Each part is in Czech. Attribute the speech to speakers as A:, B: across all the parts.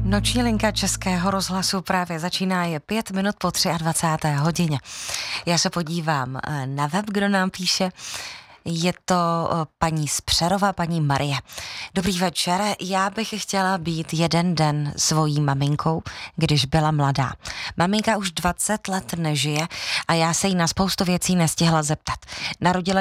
A: Noční linka Českého rozhlasu právě začíná, je 5 minut po 23. hodině. Já se podívám na web, kdo nám píše. Je to paní z Přerova, paní Marie. Dobrý večer, já bych chtěla být jeden den svojí maminkou, když byla mladá. Maminka už 20 let nežije a já se jí na spoustu věcí nestihla zeptat. Narodila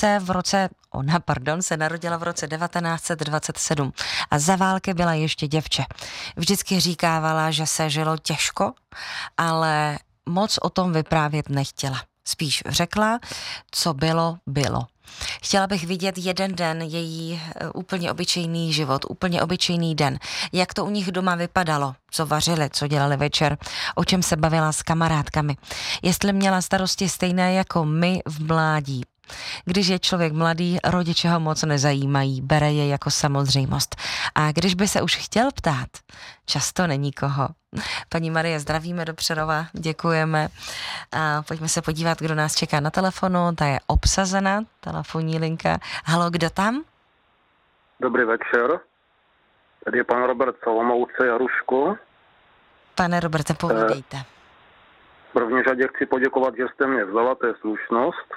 A: se narodila v roce 1927 a za války byla ještě děvče. Vždycky říkávala, že se žilo těžko, ale moc o tom vyprávět nechtěla. Spíš řekla, co bylo, bylo. Chtěla bych vidět jeden den její úplně obyčejný život, úplně obyčejný den. Jak to u nich doma vypadalo, co vařili, co dělali večer, o čem se bavila s kamarádkami. Jestli měla starosti stejné jako my v mládí. Když je člověk mladý, rodiče ho moc nezajímají, bere je jako samozřejmost. A když by se už chtěl ptát, často není koho. Paní Marie, zdravíme do Přerova, děkujeme. A pojďme se podívat, kdo nás čeká na telefonu. Ta je obsazena, telefonní linka. Halo, kdo tam?
B: Dobrý večer. Tady je pan Robert z Olomouce, Jaruško.
A: Pane Roberte, povídejte.
B: V první řadě chci poděkovat, že jste mě vzala, to je slušnost.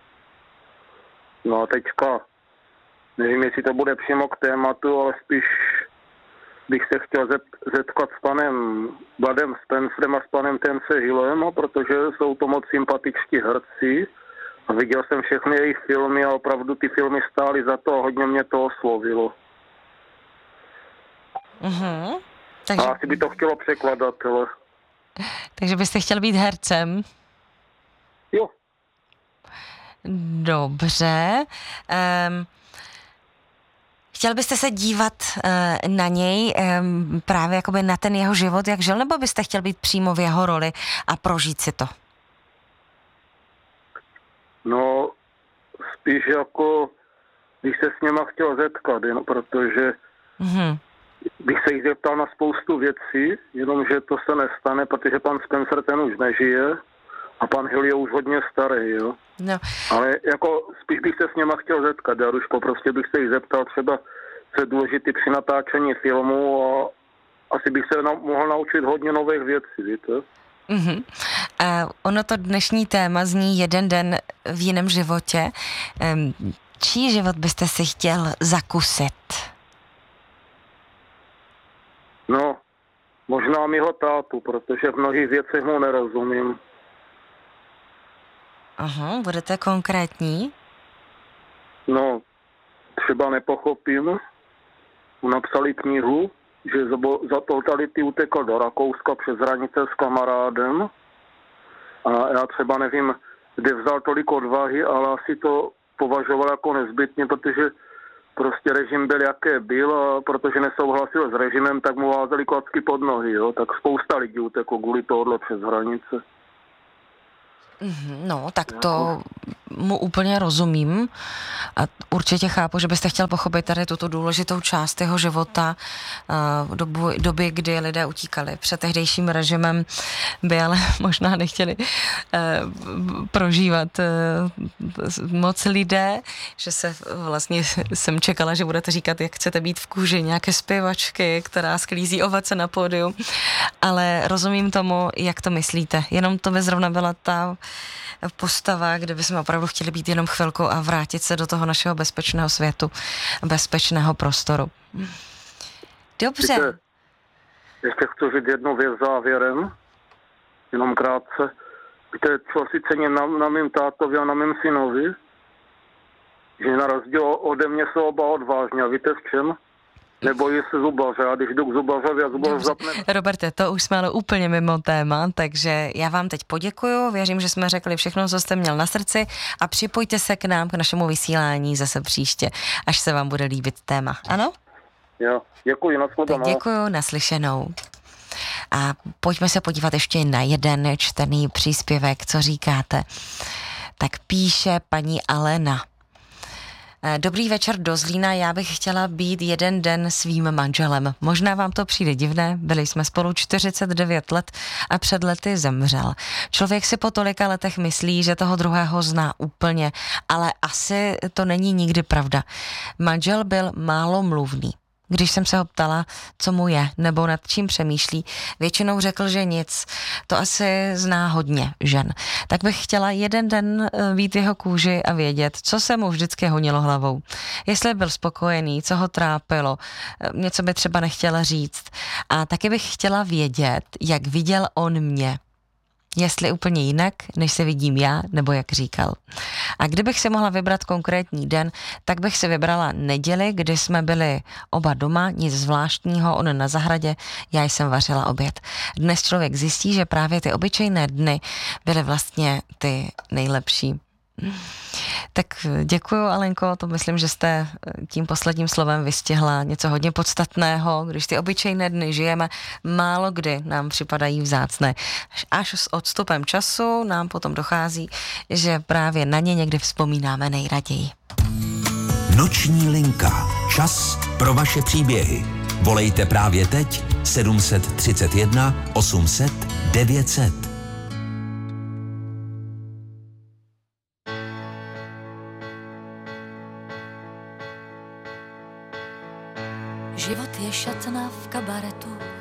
B: No a teďka, nevím, jestli to bude přímo k tématu, ale spíš bych se chtěl zetkat s panem Vladem Spencerem a s panem Tence Hillem, protože jsou to moc sympatičtí herci a viděl jsem všechny jejich filmy a opravdu ty filmy stály za to a hodně mě to oslovilo.
A: Mhm. Takže...
B: A asi by to chtělo překladatele.
A: Takže byste chtěl být hercem?
B: Jo.
A: Dobře. Chtěl byste se dívat na něj, právě jakoby na ten jeho život, jak žil, nebo byste chtěl být přímo v jeho roli a prožít si to?
B: No, spíš jako bych se s něma chtěl zetkat, protože bych se jich zeptal na spoustu věcí, jenomže to se nestane, protože pan Spencer ten už nežije a pan Hill je už hodně starý, jo.
A: No.
B: Ale jako spíš bych se s něma chtěl zetkat, Jaruško, prostě bych se jich zeptal třeba, co je důležitý při natáčení filmu a asi bych se mohl naučit hodně nových věcí, víte?
A: Mm-hmm. Ono to dnešní téma zní jeden den v jiném životě. Čí život byste si chtěl zakusit?
B: No, možná mýho tátu, protože v mnohých věcech mu nerozumím.
A: Aha, budete konkrétní?
B: No, třeba nepochopím. Napsali knihu, že za totality utekl do Rakouska přes hranice s kamarádem. A já třeba nevím, kde vzal tolik odvahy, ale asi to považoval jako nezbytně, protože prostě režim byl, jaké byl, a protože nesouhlasil s režimem, tak mu házeli klacky pod nohy, jo. Tak spousta lidí uteklo kvůli tohohle přes hranice.
A: No, tak to mu úplně rozumím a určitě chápu, že byste chtěl pochopit tady tuto důležitou část jeho života, doby, kdy lidé utíkali před tehdejším režimem, by ale možná nechtěli prožívat moc lidé, že se vlastně jsem čekala, že budete říkat, jak chcete být v kůži nějaké zpěvačky, která sklízí ovoce na pódiu, ale rozumím tomu, jak to myslíte, jenom to by zrovna byla ta postava, kde bychom opravdu chtěli být jenom chvilku a vrátit se do toho našeho bezpečného světu, bezpečného prostoru. Dobře.
B: Víte, ještě chci říct jednu věc závěrem, jenom krátce. Víte, co si cením na mým tátovi a na mým synovi? Že na rozdíl ode mě jsou oba odvážní. A víte v čem? Nebojí se zubaře, a když jdu k zubařovi a zubař zapne...
A: Roberte, to už jsme ale úplně mimo téma, takže já vám teď poděkuju, věřím, že jsme řekli všechno, co jste měl na srdci a připojte se k nám, k našemu vysílání zase příště, až se vám bude líbit téma, ano?
B: Jo, děkuji, nashledanou.
A: Děkuju, naslyšenou. A pojďme se podívat ještě na jeden čtený příspěvek, co říkáte. Tak píše paní Alena. Dobrý večer do Zlína, já bych chtěla být jeden den svým manželem. Možná vám to přijde divné, byli jsme spolu 49 let a před lety zemřel. Člověk si po tolika letech myslí, že toho druhého zná úplně, ale asi to není nikdy pravda. Manžel byl málo mluvný. Když jsem se ho ptala, co mu je, nebo nad čím přemýšlí, většinou řekl, že nic. To asi zná hodně žen. Tak bych chtěla jeden den být v jeho kůži a vědět, co se mu vždycky honilo hlavou. Jestli byl spokojený, co ho trápilo, něco by třeba nechtěla říct. A taky bych chtěla vědět, jak viděl on mě. Jestli úplně jinak, než se vidím já, nebo jak říkal. A kdybych si mohla vybrat konkrétní den, tak bych si vybrala neděli, kdy jsme byli oba doma, nic zvláštního, on na zahradě, já jsem vařila oběd. Dnes člověk zjistí, že právě ty obyčejné dny byly vlastně ty nejlepší. Tak děkuju, Alenko, to myslím, že jste tím posledním slovem vystihla něco hodně podstatného. Když ty obyčejné dny žijeme, málo kdy nám připadají vzácné. Až s odstupem času nám potom dochází, že právě na ně někdy vzpomínáme nejraději.
C: Noční linka. Čas pro vaše příběhy. Volejte právě teď 731 800 900.
D: Život je šatna v kabaretu,